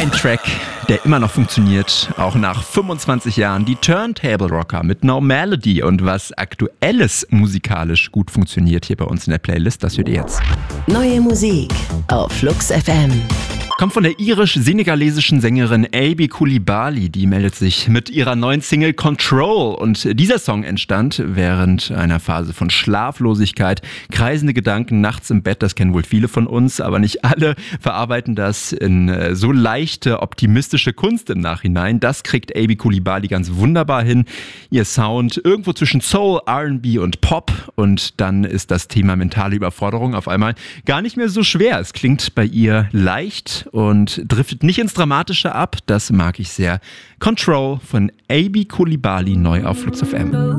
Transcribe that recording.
Ein Track, der immer noch funktioniert, auch nach 25 Jahren. Die Turntable Rocker mit No Melody. Und was Aktuelles musikalisch gut funktioniert hier bei uns in der Playlist, das hört ihr jetzt. Neue Musik auf Flux FM. Kommt von der irisch-senegalesischen Sängerin Abi Coulibaly, die meldet sich mit ihrer neuen Single Control. Und dieser Song entstand während einer Phase von Schlaflosigkeit. Kreisende Gedanken nachts im Bett, das kennen wohl viele von uns, aber nicht alle verarbeiten das in so leichte, optimistische Kunst im Nachhinein. Das kriegt Abi Coulibaly ganz wunderbar hin. Ihr Sound irgendwo zwischen Soul, R&B und Pop. Und dann ist das Thema mentale Überforderung auf einmal gar nicht mehr so schwer. Es klingt bei ihr leicht und driftet nicht ins Dramatische ab. Das mag ich sehr. Control von Abi Coulibaly neu auf Flux FM.